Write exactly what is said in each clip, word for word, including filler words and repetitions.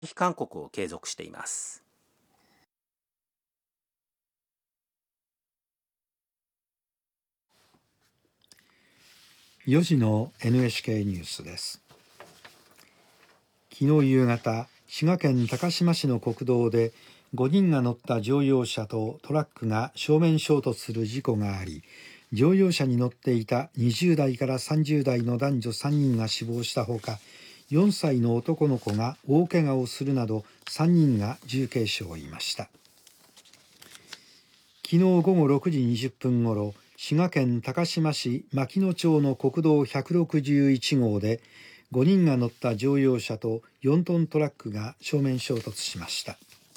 避勧告を継続しています。 よじの エヌエイチケー ニュースです。昨日夕方、滋賀県高島市の国道でごにんが乗った乗用車とトラックが正面衝突する事故があり、乗用車に乗っていたにじゅう代からさんじゅう代の男女さんにんが死亡したほか、よんさいの男の子が大怪我をするなどさんにんが重軽傷を負いました。昨日午後ろくじにじゅっぷんごろ、滋賀県高島市牧野町の国道ひゃくろくじゅういち号でごにんが乗った乗用車とよんトントラックが正面衝突しました。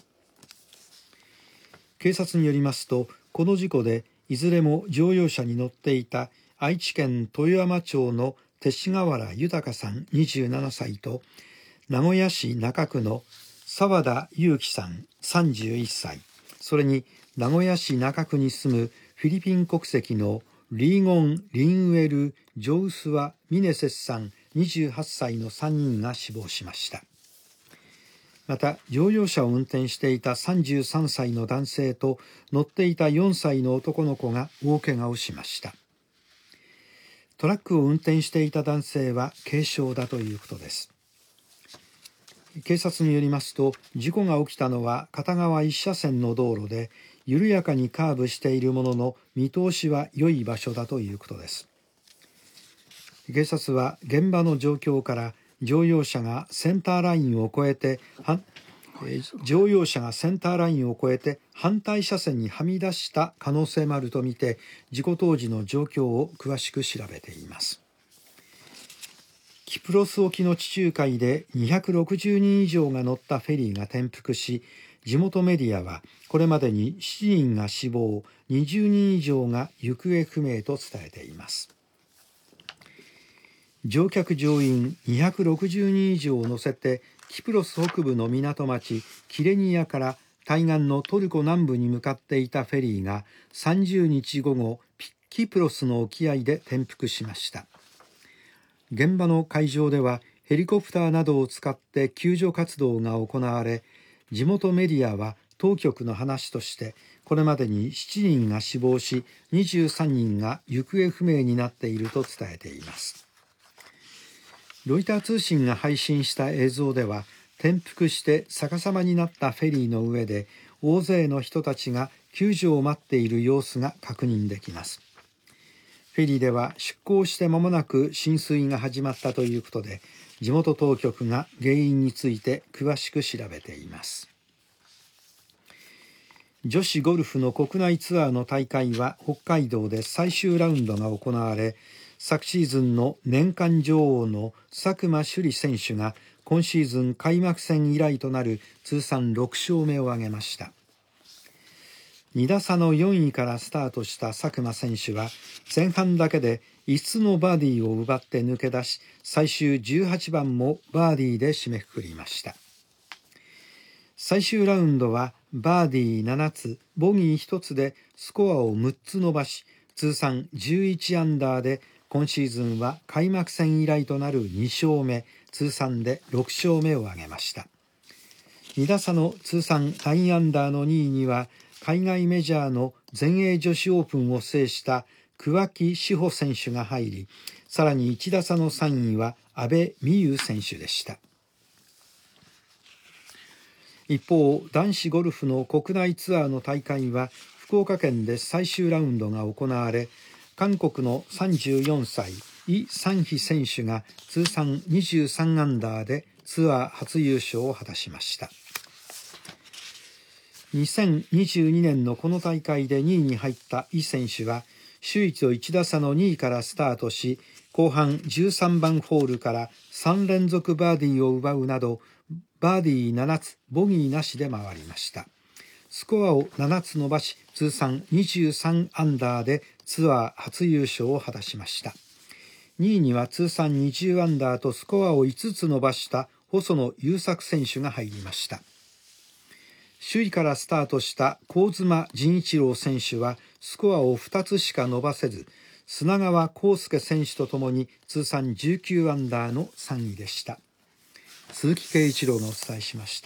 警察によりますと、この事故でいずれも乗用車に乗っていた愛知県豊山町の勅使河原豊さんにじゅうななさいと名古屋市中区の沢田裕樹さんさんじゅういっさい、それに名古屋市中区に住むフィリピン国籍のリーゴン・リンウェル・ジョウスワ・ミネセスさんにじゅうはっさいのさんにんが死亡しました。また乗用車を運転していたさんじゅうさんさいの男性と乗っていたよんさいの男の子が大怪我をしました。トラックを運転していた男性は軽傷だということです。警察によりますと、事故が起きたのは片側いっ車線の道路で、緩やかにカーブしているものの見通しは良い場所だということです。警察は現場の状況から乗用車がセンターラインを越えて乗用車がセンターラインを越えて反対車線にはみ出した可能性もあるとみて、事故当時の状況を詳しく調べています。キプロス沖の地中海でにひゃくろくじゅうにん以上が乗ったフェリーが転覆し、地元メディアはこれまでにしちにんが死亡、にじゅうにん以上が行方不明と伝えています。乗客乗員にひゃくろくじゅうにん以上を乗せてキプロス北部の港町キレニアから対岸のトルコ南部に向かっていたフェリーがさんじゅうにちごご、キプロスの沖合で転覆しました。現場の海上ではヘリコプターなどを使って救助活動が行われ、地元メディアは当局の話としてこれまでにしちにんが死亡し、にじゅうさんにんが行方不明になっていると伝えています。ロイター通信が配信した映像では、転覆して逆さまになったフェリーの上で大勢の人たちが救助を待っている様子が確認できます。フェリーでは出港して間もなく浸水が始まったということで、地元当局が原因について詳しく調べています。女子ゴルフの国内ツアーの大会は北海道で最終ラウンドが行われ、昨シーズンの年間女王の佐久間朱莉選手が今シーズン開幕戦以来となる通算ろくしょうめを挙げました。に打差のよんいからスタートした佐久間選手は前半だけでいつつのバーディーを奪って抜け出し、最終じゅうはちばんもバーディーで締めくくりました。最終ラウンドはバーディーななつ、ボギーひとつでスコアをむっつ伸ばし、通算じゅういちアンダーで今シーズンは開幕戦以来となるにしょうめ、通算でろくしょうめを挙げました。に打差の通算きゅうアンダーのにいには海外メジャーの全英女子オープンを制した桑木志帆選手が入り、さらにいち打差のさんいは阿部未悠選手でした。一方、男子ゴルフの国内ツアーの大会は福岡県で最終ラウンドが行われ、韓国のさんじゅうよんさいイ・サンヒ選手が通算にじゅうさんアンダーでツアー初優勝を果たしました。にせんにじゅうにねんのこの大会でにいに入ったイ選手は首位といち打差のにいからスタートし、後半じゅうさんばんホールからさん連続バーディーを奪うなど、バーディーななつ、ボギーなしで回りました。スコアをななつ伸ばし、通算にじゅうさんアンダーでツアー初優勝を果たしました。にいには通算にじゅうアンダーとスコアをいつつ伸ばした細野勇策選手が入りました。首位からスタートした香妻陣一郎選手はスコアをふたつしか伸ばせず、砂川康介選手とともに通算じゅうきゅうアンダーのさんいでした。 鈴木圭一郎がお伝えしました。